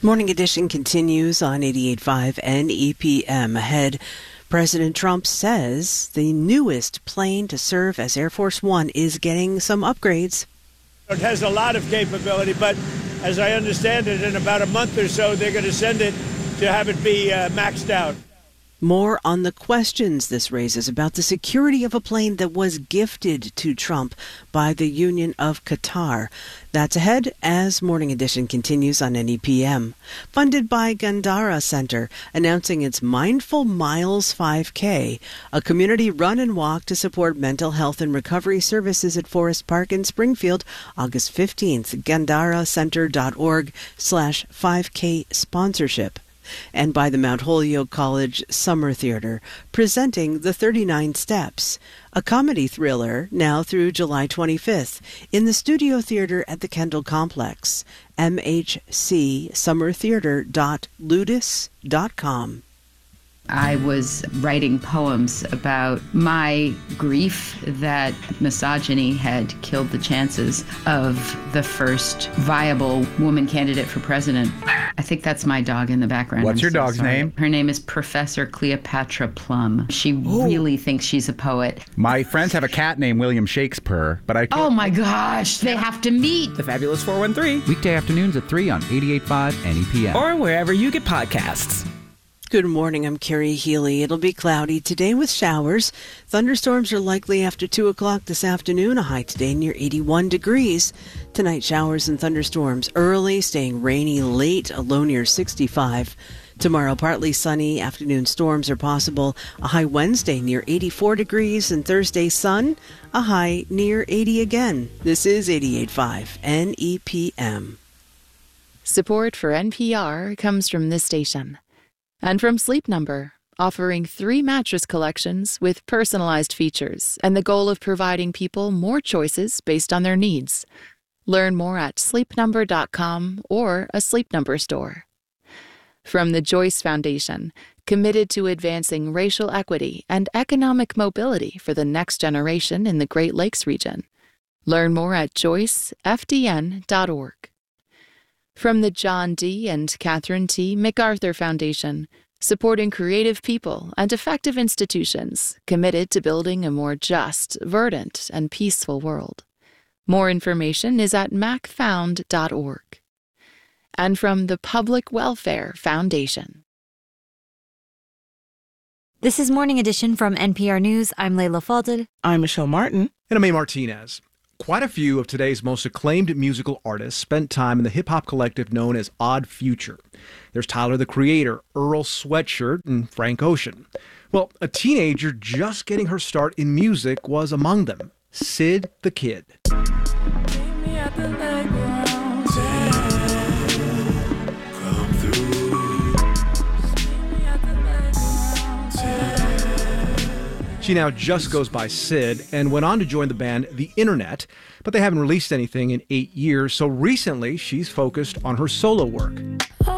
Morning Edition continues on 88.5 and EPM. Ahead, President Trump says the newest plane to serve as Air Force One is getting some upgrades. It has a lot of capability, but as I understand it, in about a month or so, they're going to send it to have it be maxed out. More on the questions this raises about the security of a plane that was gifted to Trump by the Union of Qatar. That's ahead as Morning Edition continues on NEPM. Funded by Gandhara Center, announcing its Mindful Miles 5K, a community run and walk to support mental health and recovery services at Forest Park in Springfield, August 15th. GandharaCenter.org/5K sponsorship. And by the Mount Holyoke College Summer Theater, presenting The 39 Steps, a comedy thriller now through July 25th in the Studio Theater at the Kendall Complex, mhcsummertheater.ludus.com. I was writing poems about my grief that misogyny had killed the chances of the first viable woman candidate for president. I think that's my dog in the background. What's your dog's name? Her name is Professor Cleopatra Plum. She really thinks she's a poet. My friends have a cat named William Shakespeare, but I... Oh my gosh, they have to meet. The Fabulous 413. Weekday afternoons at 3 on 88.5 NEPM. Or wherever you get podcasts. Good morning, I'm Carrie Healy. It'll be cloudy today with showers. Thunderstorms are likely after 2 o'clock this afternoon, a high today near 81 degrees. Tonight, showers and thunderstorms early, staying rainy late, a low near 65. Tomorrow, partly sunny, afternoon storms are possible, a high Wednesday near 84 degrees, and Thursday, sun, a high near 80 again. This is 88.5 NEPM. Support for NPR comes from this station. And from Sleep Number, offering 3 mattress collections with personalized features and the goal of providing people more choices based on their needs. Learn more at sleepnumber.com or a Sleep Number store. From the Joyce Foundation, committed to advancing racial equity and economic mobility for the next generation in the Great Lakes region. Learn more at joycefdn.org. From the John D. and Catherine T. MacArthur Foundation, supporting creative people and effective institutions committed to building a more just, verdant, and peaceful world. More information is at macfound.org. And from the Public Welfare Foundation. This is Morning Edition from NPR News. I'm Layla Falded. I'm Michelle Martin. And I'm A. Martinez. Quite a few of today's most acclaimed musical artists spent time in the hip-hop collective known as Odd Future. There's Tyler, the Creator, Earl Sweatshirt, and Frank Ocean. Well, a teenager just getting her start in music was among them, Syd the Kid. She now just goes by Syd and went on to join the band The Internet, but they haven't released anything in 8 years, so recently she's focused on her solo work.